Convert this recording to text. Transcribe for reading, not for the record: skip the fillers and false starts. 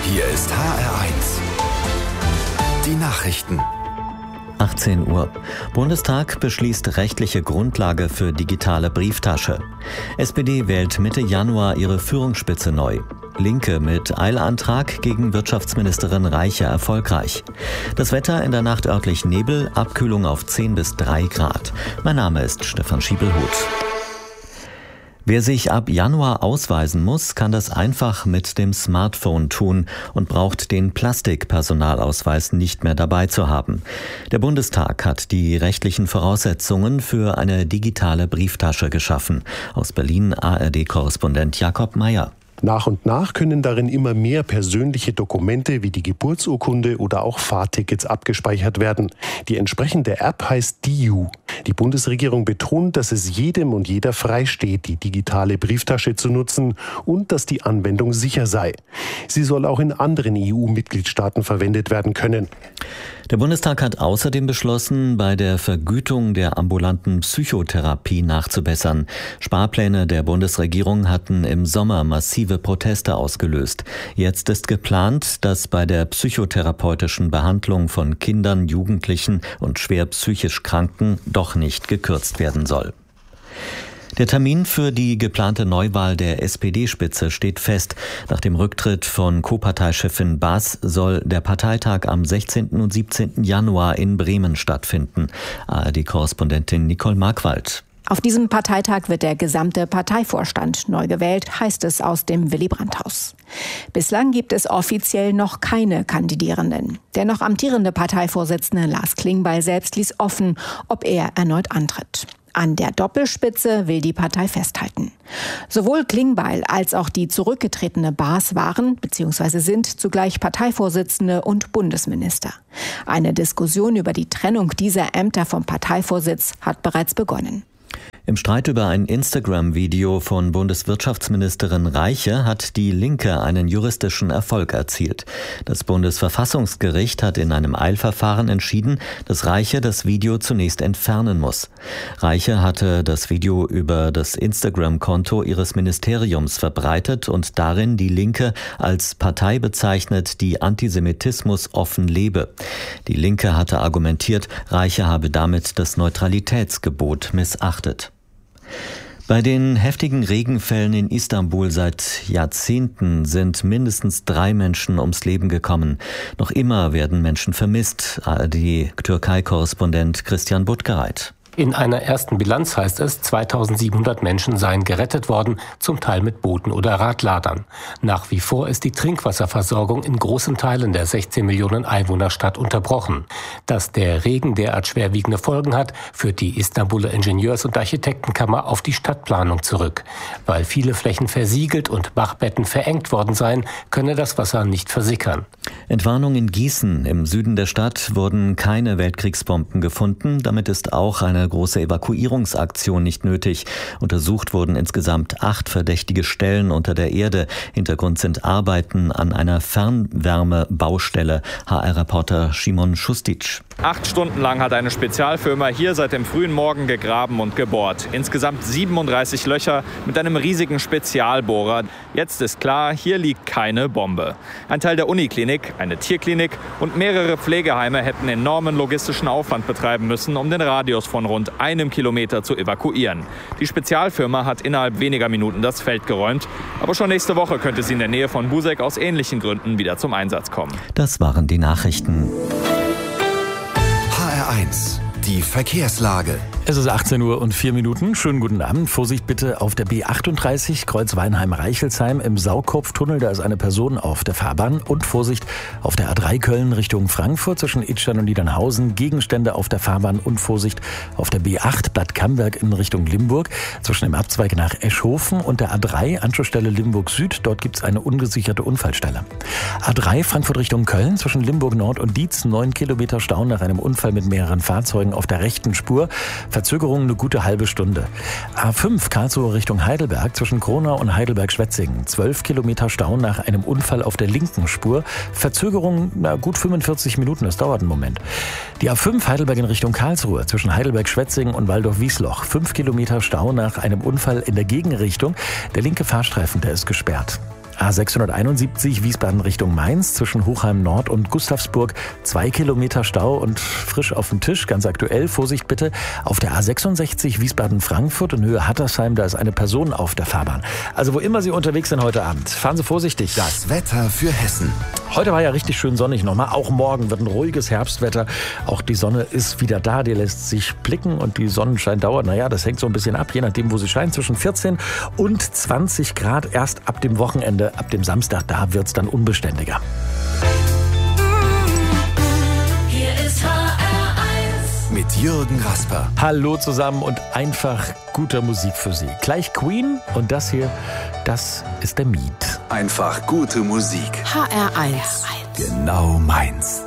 Hier ist HR1. Die Nachrichten. 18 Uhr. Bundestag beschließt rechtliche Grundlage für digitale Brieftasche. SPD wählt Mitte Januar ihre Führungsspitze neu. Linke mit Eilantrag gegen Wirtschaftsministerin Reiche erfolgreich. Das Wetter in der Nacht örtlich Nebel, Abkühlung auf 10 bis 3 Grad. Mein Name ist Stefan Schiebelhuth. Wer sich ab Januar ausweisen muss, kann das einfach mit dem Smartphone tun und braucht den Plastikpersonalausweis nicht mehr dabei zu haben. Der Bundestag hat die rechtlichen Voraussetzungen für eine digitale Brieftasche geschaffen. Aus Berlin ARD-Korrespondent Jakob Mayer. Nach und nach können darin immer mehr persönliche Dokumente wie die Geburtsurkunde oder auch Fahrtickets abgespeichert werden. Die entsprechende App heißt DIU. Die Bundesregierung betont, dass es jedem und jeder freisteht, die digitale Brieftasche zu nutzen und dass die Anwendung sicher sei. Sie soll auch in anderen EU-Mitgliedstaaten verwendet werden können. Der Bundestag hat außerdem beschlossen, bei der Vergütung der ambulanten Psychotherapie nachzubessern. Sparpläne der Bundesregierung hatten im Sommer massive Proteste ausgelöst. Jetzt ist geplant, dass bei der psychotherapeutischen Behandlung von Kindern, Jugendlichen und schwer psychisch Kranken doch nicht gekürzt werden soll. Der Termin für die geplante Neuwahl der SPD-Spitze steht fest. Nach dem Rücktritt von Co-Parteichefin Baas soll der Parteitag am 16. und 17. Januar in Bremen stattfinden. ARD-Korrespondentin Nicole Markwald. Auf diesem Parteitag wird der gesamte Parteivorstand neu gewählt, heißt es aus dem Willy-Brandt-Haus. Bislang gibt es offiziell noch keine Kandidierenden. Der noch amtierende Parteivorsitzende Lars Klingbeil selbst ließ offen, ob er erneut antritt. An der Doppelspitze will die Partei festhalten. Sowohl Klingbeil als auch die zurückgetretene Baas waren bzw. sind zugleich Parteivorsitzende und Bundesminister. Eine Diskussion über die Trennung dieser Ämter vom Parteivorsitz hat bereits begonnen. Im Streit über ein Instagram-Video von Bundeswirtschaftsministerin Reiche hat die Linke einen juristischen Erfolg erzielt. Das Bundesverfassungsgericht hat in einem Eilverfahren entschieden, dass Reiche das Video zunächst entfernen muss. Reiche hatte das Video über das Instagram-Konto ihres Ministeriums verbreitet und darin die Linke als Partei bezeichnet, die Antisemitismus offen lebe. Die Linke hatte argumentiert, Reiche habe damit das Neutralitätsgebot missachtet. Bei den heftigen Regenfällen in Istanbul seit Jahrzehnten sind mindestens 3 Menschen ums Leben gekommen. Noch immer werden Menschen vermisst. ARD-Türkei-Korrespondent Christian Buttgereit. In einer ersten Bilanz heißt es, 2700 Menschen seien gerettet worden, zum Teil mit Booten oder Radladern. Nach wie vor ist die Trinkwasserversorgung in großen Teilen der 16 Millionen Einwohnerstadt unterbrochen. Dass der Regen derart schwerwiegende Folgen hat, führt die Istanbuler Ingenieurs- und Architektenkammer auf die Stadtplanung zurück. Weil viele Flächen versiegelt und Bachbetten verengt worden seien, könne das Wasser nicht versickern. Entwarnung in Gießen. Im Süden der Stadt wurden keine Weltkriegsbomben gefunden. Damit ist auch eine große Evakuierungsaktion nicht nötig. Untersucht wurden insgesamt 8 verdächtige Stellen unter der Erde. Hintergrund sind Arbeiten an einer Fernwärmebaustelle. HR-Reporter Szymon Šustić. 8 Stunden lang hat eine Spezialfirma hier seit dem frühen Morgen gegraben und gebohrt. Insgesamt 37 Löcher mit einem riesigen Spezialbohrer. Jetzt ist klar, hier liegt keine Bombe. Ein Teil der Uniklinik, eine Tierklinik und mehrere Pflegeheime hätten enormen logistischen Aufwand betreiben müssen, um den Radius von rund 1 Kilometer zu evakuieren. Die Spezialfirma hat innerhalb weniger Minuten das Feld geräumt. Aber schon nächste Woche könnte sie in der Nähe von Buzek aus ähnlichen Gründen wieder zum Einsatz kommen. Das waren die Nachrichten. HR1, die Verkehrslage. Es ist 18 Uhr und 4 Minuten. Schönen guten Abend. Vorsicht bitte auf der B38 Kreuz Weinheim-Reichelsheim im Saukopftunnel. Da ist eine Person auf der Fahrbahn. Und Vorsicht auf der A3 Köln Richtung Frankfurt zwischen Idstein und Niedernhausen. Gegenstände auf der Fahrbahn und Vorsicht auf der B8 Bad Camberg in Richtung Limburg. Zwischen dem Abzweig nach Eschhofen und der A3 Anschlussstelle Limburg Süd. Dort gibt es eine ungesicherte Unfallstelle. A3 Frankfurt Richtung Köln zwischen Limburg Nord und Dietz. 9 Kilometer Stau nach einem Unfall mit mehreren Fahrzeugen auf der rechten Spur. Verzögerung eine gute halbe Stunde. A5 Karlsruhe Richtung Heidelberg zwischen Kronau und Heidelberg-Schwetzingen. 12 Kilometer Stau nach einem Unfall auf der linken Spur. Verzögerung gut 45 Minuten, das dauert einen Moment. Die A5 Heidelberg in Richtung Karlsruhe zwischen Heidelberg-Schwetzingen und Waldorf-Wiesloch. 5 Kilometer Stau nach einem Unfall in der Gegenrichtung. Der linke Fahrstreifen, der ist gesperrt. A671 Wiesbaden Richtung Mainz zwischen Hochheim Nord und Gustavsburg 2 Kilometer Stau und frisch auf dem Tisch, ganz aktuell. Vorsicht bitte auf der A66 Wiesbaden Frankfurt in Höhe Hattersheim, da ist eine Person auf der Fahrbahn. Also wo immer Sie unterwegs sind heute Abend, fahren Sie vorsichtig. Das Wetter für Hessen. Heute war ja richtig schön sonnig nochmal. Auch morgen wird ein ruhiges Herbstwetter. Auch die Sonne ist wieder da, die lässt sich blicken und die Sonnenschein dauert. Naja, das hängt so ein bisschen ab, je nachdem, wo sie scheint. Zwischen 14 und 20 Grad erst ab dem Wochenende, ab dem Samstag, da wird's dann unbeständiger. Hier ist HR1 mit Jürgen Rasper. Hallo zusammen und einfach guter Musik für Sie. Gleich Queen und das hier, das ist der Miet. Einfach gute Musik. HR1 Genau meins.